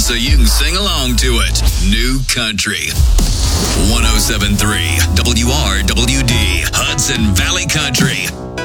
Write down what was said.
so you can sing along to it. New Country. 107.3 WRWD, Hudson Valley Country.